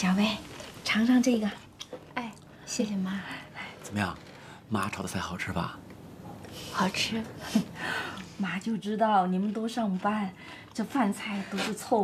小薇，尝尝这个。哎，谢谢妈。 怎么样，妈炒的菜好吃吧？ 好吃。 妈就知道你们都上班，这饭菜都是凑